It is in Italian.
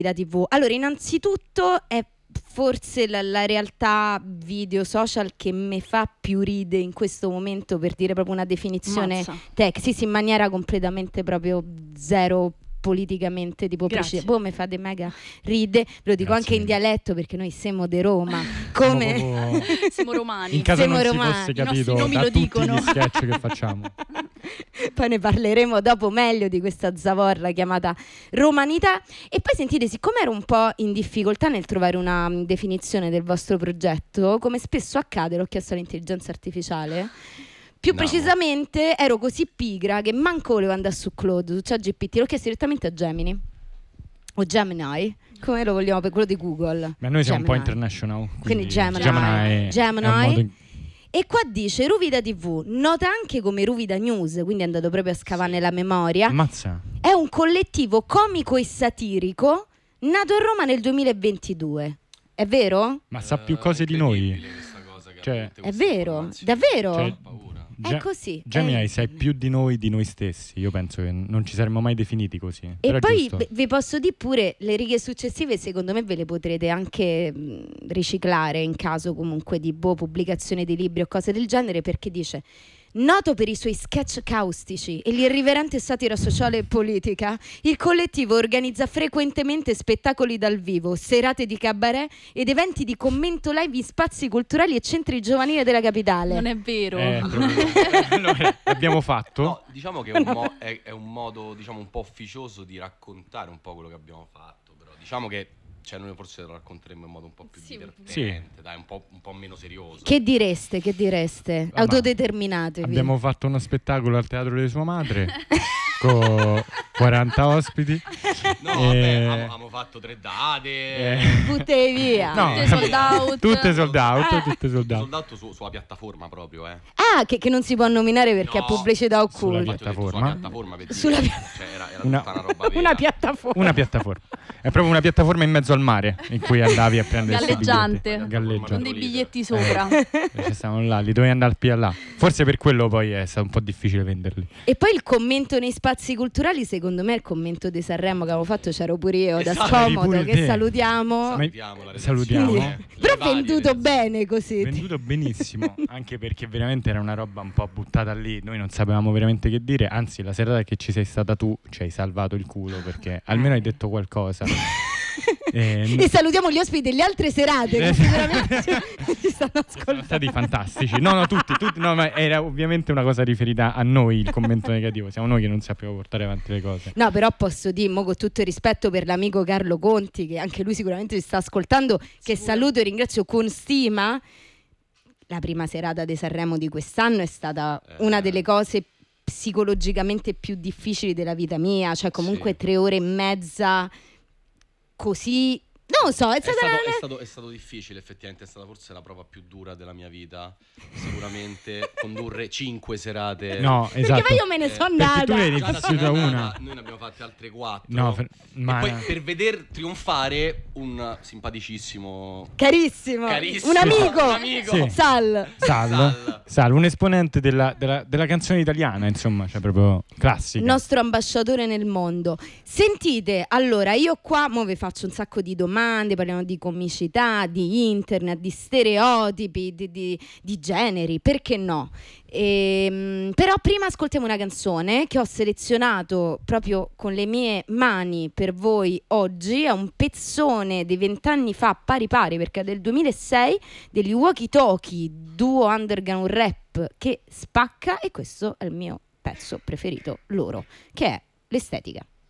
da TV. Allora, innanzitutto è forse la realtà video social che mi fa più ride in questo momento, per dire proprio una definizione sì, in maniera completamente proprio zero politicamente tipo preciso. Boh, mi fate mega ride, ve lo dico anche in dialetto perché noi siamo di Roma. Come siamo romani. In caso siamo non romani. Si fosse capito da tutti dicono. Gli sketch che facciamo. Poi ne parleremo dopo meglio di questa zavorra chiamata romanità. E poi sentite, siccome ero un po' in difficoltà nel trovare una definizione del vostro progetto, come spesso accade, l'ho chiesto all'intelligenza artificiale. Più precisamente ero così pigra che manco volevo andare su Claude, su ChatGPT, l'ho chiesto direttamente a Gemini o Gemini, come lo vogliamo, per quello di Google. Ma noi siamo Gemini. un po' international, quindi Gemini. Gemini. E qua dice Ruvida TV, nota anche come Ruvida News, quindi è andato proprio a scavare nella memoria. Ammazza. È un collettivo comico e satirico nato a Roma nel 2022. È vero? Ma sa più cose di noi. Cioè, è vero, davvero? Cioè, è così. Gemini sai più di noi stessi. Io penso che non ci saremmo mai definiti così. E però poi vi posso dire pure, le righe successive secondo me ve le potrete anche riciclare in caso comunque di pubblicazione di libri o cose del genere, perché dice: noto per i suoi sketch caustici e l'irriverente satira sociale e politica, il collettivo organizza frequentemente spettacoli dal vivo, serate di cabaret ed eventi di commento live in spazi culturali e centri giovanili della capitale. Non è vero. Allora, l'abbiamo fatto. No, diciamo che è un modo, diciamo, un po' ufficioso di raccontare un po' quello che abbiamo fatto, però diciamo che noi forse lo racconteremo in modo un po' più divertente, dai, un po' meno serioso. Che direste? Autodeterminatevi. Abbiamo fatto uno spettacolo al teatro di sua madre con 40 ospiti. No, vabbè, abbiamo fatto 3 date. Buttei via. No, tutte sold out sulla piattaforma proprio, Ah, che non si può nominare perché è pubblicità occulta. Sulla piattaforma. Era una roba vera. Una piattaforma. È proprio una piattaforma in mezzo al mare in cui andavi a prendere galleggiante con dei biglietti sopra. Ci stavano là, li dovevi andare al PLA. Forse per quello poi è stato un po' difficile venderli. E poi il commento nei spazi culturali, secondo me, il commento di Sanremo che avevo fatto, c'ero pure io da scomodo, che salutiamo. Salutiamo. Però venduto bene così. Venduto benissimo, anche perché veramente era una roba un po' buttata lì. Noi non sapevamo veramente che dire. Anzi, la serata che ci sei stata tu ci hai salvato il culo, perché almeno hai detto qualcosa. E salutiamo gli ospiti delle altre serate che sicuramente ci stanno ascoltando. Sono stati fantastici. No, tutti, no, ma era ovviamente una cosa riferita a noi il commento negativo. Siamo noi che non sappiamo portare avanti le cose. No, però posso dire, con tutto il rispetto per l'amico Carlo Conti, che anche lui sicuramente ci sta ascoltando, che saluto e ringrazio con stima. La prima serata di Sanremo di quest'anno è stata una delle cose psicologicamente più difficili della vita mia, cioè comunque 3 ore e mezza così, non lo so, è stato difficile, effettivamente è stata forse la prova più dura della mia vita, sicuramente condurre 5 serate. No, esatto. Perché io me ne sono andata. Perché tu ne eri vissuta una. Noi ne abbiamo fatte altre 4. No, ma... E poi per veder trionfare un simpaticissimo, carissimo. Un amico. Sì. Sal, un esponente della canzone italiana, insomma, cioè proprio classica. Nostro ambasciatore nel mondo. Sentite, allora io qua mo vi faccio un sacco di domande, parliamo di comicità, di internet, di stereotipi, di generi, perché no? Però prima ascoltiamo una canzone che ho selezionato proprio con le mie mani per voi oggi. È un pezzone di 20 anni fa, pari perché è del 2006, degli Walkie Talkie, duo underground rap che spacca, e questo è il mio pezzo preferito loro, che è L'Estetica.